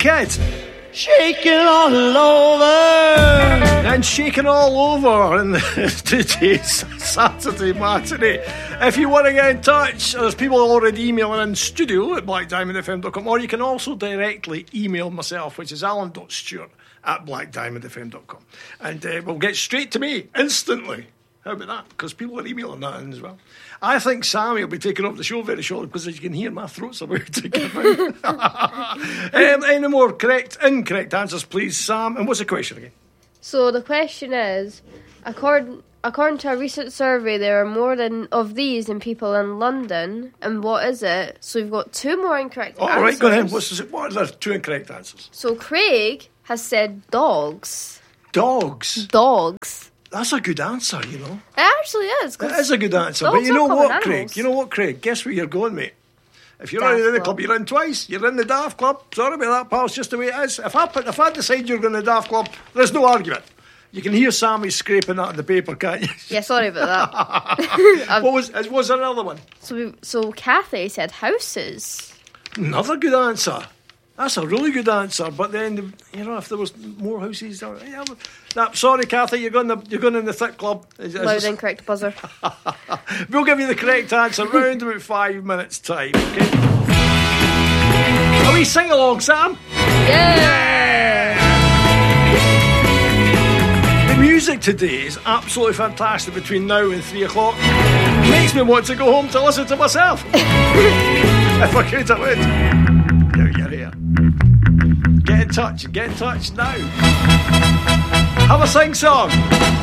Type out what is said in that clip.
Kid. Shaking all over. And shaking all over in today's Saturday matinee. If you want to get in touch, there's people already emailing in studio at blackdiamondfm.com, or you can also directly email myself, which is alan.stewart@blackdiamondfm.com. And we'll get straight to me instantly. How about that? Because people are emailing that in as well. I think Sammy will be taking up the show very shortly because, as you can hear, my throat's about to give out. Any more incorrect answers, please, Sam? And what's the question again? So the question is, according to a recent survey, there are more of these than people in London. And what is it? So we've got two more incorrect answers. All right, go ahead. What are the two incorrect answers? So Craig has said dogs. Dogs? Dogs. That's a good answer, you know. It actually is. It is a good answer. But you know what, Craig? You know what, Craig? Guess where you're going, mate? If you're already in the club, you're in twice. You're in the Daft Club. Sorry about that, pal. It's just the way it is. If I decide you're going to the Daft Club, there's no argument. You can hear Sammy scraping that on the paper, can't you? Yeah, sorry about that. Was there another one? So Kathy said houses. Another good answer. That's a really good answer. But then, if there was more houses, sorry, Kathy, you're going in the thick club. Loud incorrect buzzer. We'll give you the correct answer round about 5 minutes' time. Okay. Are we sing along, Sam? Yeah. The music today is absolutely fantastic between now and 3 o'clock. Makes me want to go home to listen to myself. If I could, I would. Now you're here. Get in touch now. Have a sing song.